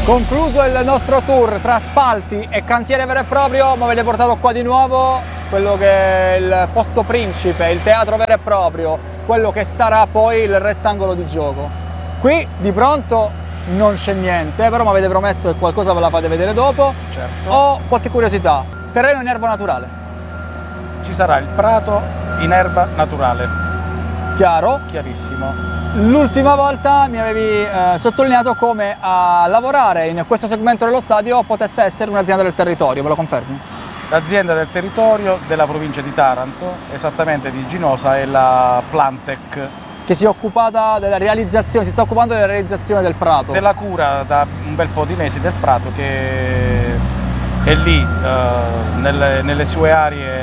Concluso il nostro tour tra spalti e cantiere vero e proprio, mi avete portato qua di nuovo quello che è il posto principe, il teatro vero e proprio, quello che sarà poi il rettangolo di gioco. Qui di pronto non c'è niente, però mi avete promesso che qualcosa ve la fate vedere dopo. Certo. Ho qualche curiosità. Terreno in erba naturale. Ci sarà il prato in erba naturale, Chiaro. chiarissimo. L'ultima volta mi avevi sottolineato come a lavorare in questo segmento dello stadio potesse essere un'azienda del territorio, me lo confermi? L'azienda del territorio della provincia di Taranto, esattamente di Ginosa, è la Plantec, Che si è occupata della realizzazione, si sta occupando della realizzazione del prato. della cura da un bel po' di mesi del prato, che è lì nelle sue aree